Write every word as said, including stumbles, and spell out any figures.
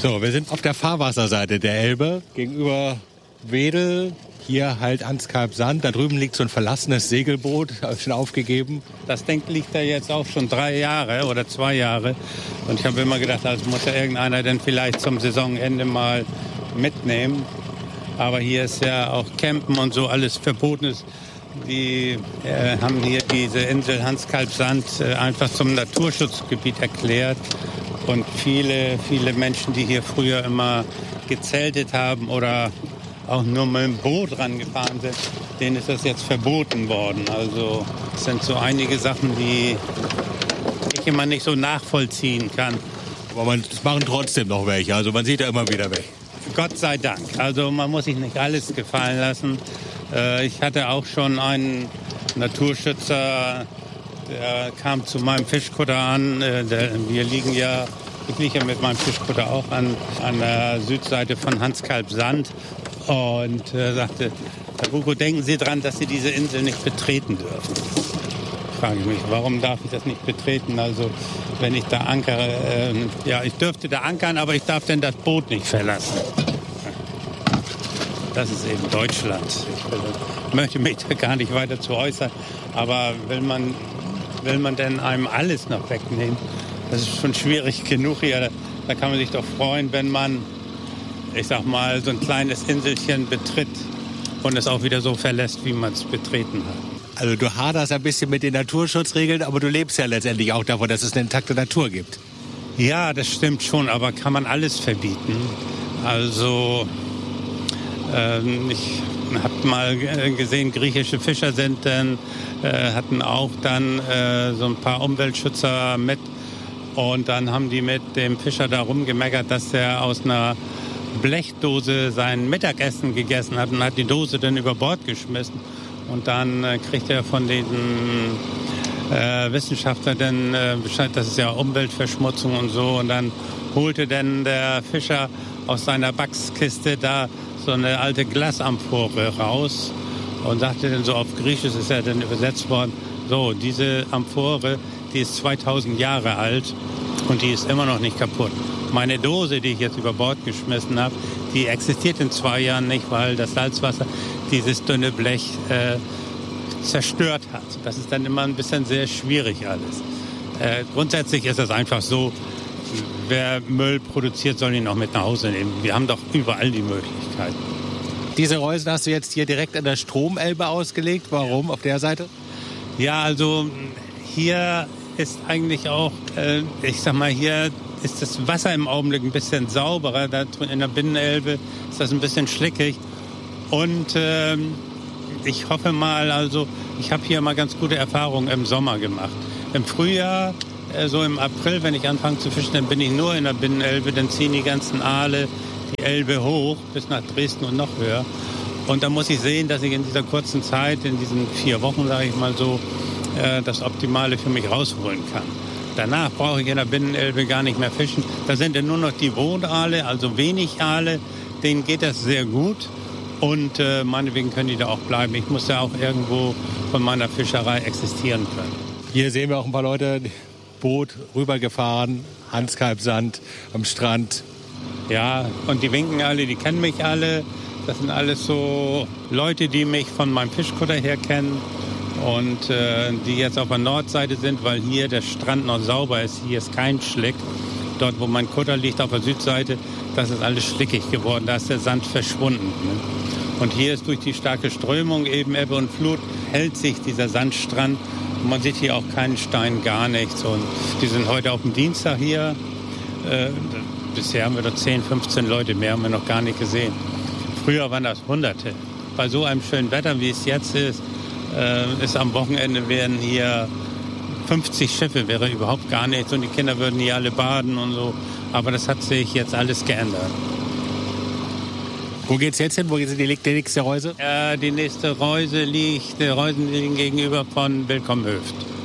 So, wir sind auf der Fahrwasserseite der Elbe, gegenüber Wedel. Hier halt Anskalb Sand. Da drüben liegt so ein verlassenes Segelboot, schon aufgegeben. Das Ding liegt da jetzt auch schon drei Jahre oder zwei Jahre. Und ich habe immer gedacht, das muss ja irgendeiner denn vielleicht zum Saisonende mal mitnehmen. Aber hier ist ja auch Campen und so alles verboten ist. Die äh, haben hier diese Insel Anskalb Sand äh, einfach zum Naturschutzgebiet erklärt. Und viele, viele Menschen, die hier früher immer gezeltet haben oder auch nur mit dem Boot rangefahren sind, denen ist das jetzt verboten worden. Also es sind so einige Sachen, die ich immer nicht so nachvollziehen kann. Aber man, das machen trotzdem noch welche, also man sieht ja immer wieder weg. Gott sei Dank. Also man muss sich nicht alles gefallen lassen. Äh, ich hatte auch schon einen Naturschützer, der kam zu meinem Fischkutter an. Äh, der, wir liegen ja, ich liege ja mit meinem Fischkutter auch an, an der Südseite von Anskalb Sand. Und äh, sagte, Herr Buko, denken Sie dran, dass Sie diese Insel nicht betreten dürfen. Frage ich mich, warum darf ich das nicht betreten? Also wenn ich da ankere, äh, ja, ich dürfte da ankern, aber ich darf denn das Boot nicht verlassen. Das ist eben Deutschland. Ich möchte mich da gar nicht weiter zu äußern. Aber will man, will man denn einem alles noch wegnehmen? Das ist schon schwierig genug hier. Da, da kann man sich doch freuen, wenn man, ich sag mal, so ein kleines Inselchen betritt und es auch wieder so verlässt, wie man es betreten hat. Also du haderst ein bisschen mit den Naturschutzregeln, aber du lebst ja letztendlich auch davon, dass es eine intakte Natur gibt. Ja, das stimmt schon, aber kann man alles verbieten? Also ähm, ich habe mal gesehen, griechische Fischer sind dann, äh, hatten auch dann äh, so ein paar Umweltschützer mit und dann haben die mit dem Fischer da rumgemeckert, dass er aus einer Blechdose sein Mittagessen gegessen hat und hat die Dose dann über Bord geschmissen. Und dann äh, kriegt er von diesen äh, Wissenschaftlern dann äh, Bescheid, das ist ja Umweltverschmutzung und so. Und dann holte dann der Fischer aus seiner Backskiste da so eine alte Glasamphore raus und sagte dann so auf Griechisch, ist ja dann übersetzt worden, so, diese Amphore, die ist zweitausend Jahre alt und die ist immer noch nicht kaputt. Meine Dose, die ich jetzt über Bord geschmissen habe, die existiert in zwei Jahren nicht, weil das Salzwasser dieses dünne Blech äh, zerstört hat. Das ist dann immer ein bisschen sehr schwierig alles. Äh, grundsätzlich ist es einfach so, wer Müll produziert, soll ihn auch mit nach Hause nehmen. Wir haben doch überall die Möglichkeit. Diese Reusen hast du jetzt hier direkt an der Stromelbe ausgelegt. Warum auf der Seite? Ja, also hier ist eigentlich auch, äh, ich sag mal, hier ist das Wasser im Augenblick ein bisschen sauberer. Da in der Binnenelbe ist das ein bisschen schlickig. Und äh, ich hoffe mal, also ich habe hier mal ganz gute Erfahrungen im Sommer gemacht. Im Frühjahr, äh, so im April, wenn ich anfange zu fischen, dann bin ich nur in der Binnenelbe. Dann ziehen die ganzen Aale die Elbe hoch bis nach Dresden und noch höher. Und da muss ich sehen, dass ich in dieser kurzen Zeit, in diesen vier Wochen, sage ich mal so, äh, das Optimale für mich rausholen kann. Danach brauche ich in der Binnenelbe gar nicht mehr fischen. Da sind ja nur noch die Wohnaale, also wenig Aale. Denen geht das sehr gut. Und äh, meinetwegen können die da auch bleiben. Ich muss ja auch irgendwo von meiner Fischerei existieren können. Hier sehen wir auch ein paar Leute, Boot rübergefahren, Anskalb Sand am Strand. Ja, und die winken alle, die kennen mich alle. Das sind alles so Leute, die mich von meinem Fischkutter her kennen. Und äh, die jetzt auf der Nordseite sind, weil hier der Strand noch sauber ist. Hier ist kein Schlick. Dort, wo mein Kutter liegt, auf der Südseite, das ist alles schlickig geworden. Da ist der Sand verschwunden. Ne? Und hier ist durch die starke Strömung, eben Ebbe und Flut, hält sich dieser Sandstrand. Und man sieht hier auch keinen Stein, gar nichts. Und die sind heute auf dem Dienstag hier. Äh, bisher haben wir da zehn, fünfzehn Leute, mehr haben wir noch gar nicht gesehen. Früher waren das Hunderte. Bei so einem schönen Wetter, wie es jetzt ist, äh, ist am Wochenende werden hier fünfzig Schiffe, wäre überhaupt gar nichts. Und die Kinder würden hier alle baden und so. Aber das hat sich jetzt alles geändert. Wo geht's jetzt hin? Wo liegt die nächste Reuse? Äh, die nächste Reuse liegt, die Reusen liegen gegenüber von Willkomm Höft.